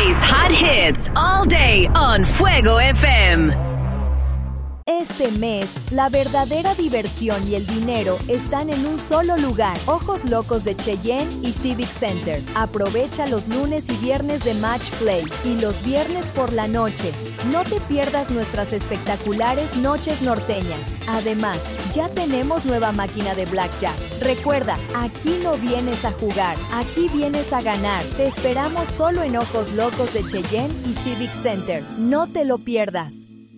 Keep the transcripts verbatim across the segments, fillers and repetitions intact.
plays hot hits all day on Fuego F M. Este mes, la verdadera diversión y el dinero están en un solo lugar. Ojos Locos de Cheyenne y Civic Center. Aprovecha los lunes y viernes de Match Play y los viernes por la noche. No te pierdas nuestras espectaculares noches norteñas. Además, ya tenemos nueva máquina de Blackjack. Recuerda, aquí no vienes a jugar, aquí vienes a ganar. Te esperamos solo en Ojos Locos de Cheyenne y Civic Center. No te lo pierdas.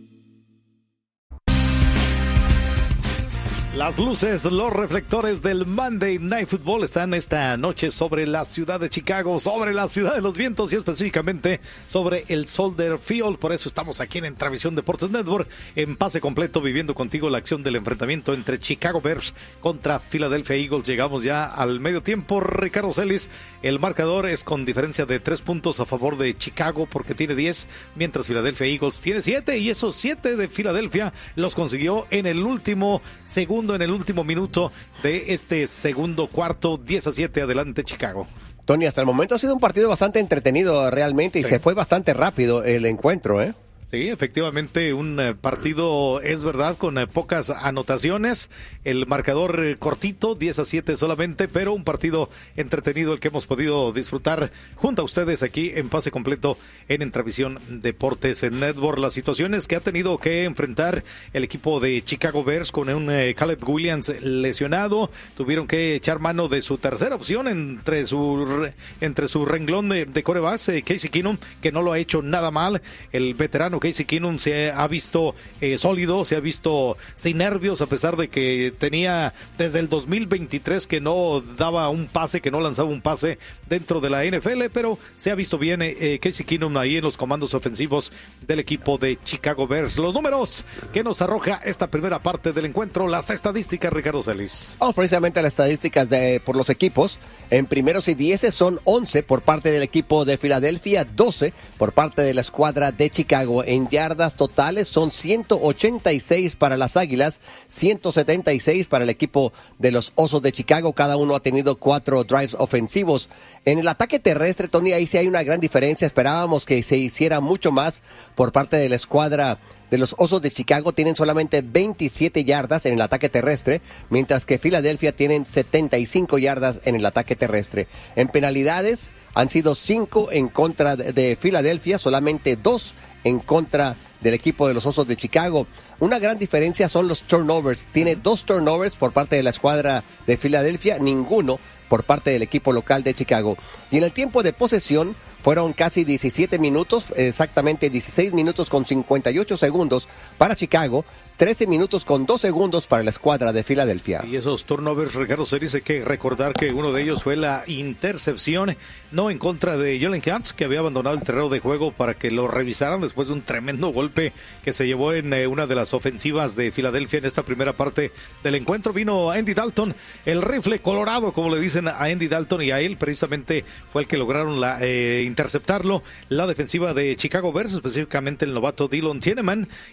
Las luces, los reflectores del Monday Night Football están esta noche sobre la ciudad de Chicago, sobre la ciudad de los vientos y específicamente sobre el Soldier Field. Por eso estamos aquí en Transmisión Deportes Network, en pase completo, viviendo contigo la acción del enfrentamiento entre Chicago Bears contra Philadelphia Eagles. Llegamos ya al medio tiempo. Ricardo Celis, el marcador es con diferencia de tres puntos a favor de Chicago porque tiene diez, mientras Philadelphia Eagles tiene siete, y esos siete de Filadelfia los consiguió en el último segundo, en el último minuto de este segundo cuarto. Diez a siete, adelante Chicago. Tony, hasta el momento ha sido un partido bastante entretenido realmente y sí, se fue bastante rápido el encuentro, ¿eh? Sí, efectivamente, un eh, partido, es verdad, con eh, pocas anotaciones, el marcador eh, cortito, diez a siete solamente, pero un partido entretenido el que hemos podido disfrutar junto a ustedes aquí en pase completo en Entravisión Deportes en Network. Las situaciones que ha tenido que enfrentar el equipo de Chicago Bears con un eh, Caleb Williams lesionado, tuvieron que echar mano de su tercera opción entre su entre su renglón de, de corebacks, eh, Casey Keenum, que no lo ha hecho nada mal, el veterano Casey Keenum se ha visto eh, sólido, se ha visto sin nervios, a pesar de que tenía desde el dos mil veintitrés que no daba un pase, que no lanzaba un pase dentro de la N F L, pero se ha visto bien eh, Casey Keenum ahí en los comandos ofensivos del equipo de Chicago Bears. Los números que nos arroja esta primera parte del encuentro, las estadísticas, Ricardo Celis. Vamos precisamente a las estadísticas de, por los equipos. En primeros y dieces son once por parte del equipo de Filadelfia, doce por parte de la escuadra de Chicago. En yardas totales son ciento ochenta y seis para las Águilas, ciento setenta y seis para el equipo de los Osos de Chicago. Cada uno ha tenido cuatro drives ofensivos. En el ataque terrestre, Tony, ahí sí hay una gran diferencia. Esperábamos que se hiciera mucho más por parte de la escuadra de los Osos de Chicago. Tienen solamente veintisiete yardas en el ataque terrestre, mientras que Filadelfia tienen setenta y cinco yardas en el ataque terrestre. En penalidades han sido cinco en contra de Filadelfia, solamente dos en contra del equipo de los Osos de Chicago. Una gran diferencia son los turnovers. Tiene dos turnovers por parte de la escuadra de Filadelfia, ninguno por parte del equipo local de Chicago. Y en el tiempo de posesión fueron casi diecisiete minutos, exactamente dieciséis minutos con cincuenta y ocho segundos para Chicago, trece minutos con dos segundos para la escuadra de Filadelfia. Y esos turnovers, Ricardo Celis, hay que recordar que uno de ellos fue la intercepción, no en contra de Jalen Hurts, que había abandonado el terreno de juego para que lo revisaran después de un tremendo golpe que se llevó en eh, una de las ofensivas de Filadelfia en esta primera parte del encuentro. Vino Andy Dalton, el rifle colorado, como le dicen a Andy Dalton, y a él precisamente fue el que lograron la, eh, interceptarlo. La defensiva de Chicago Bears, específicamente el novato Dylan Tieneman,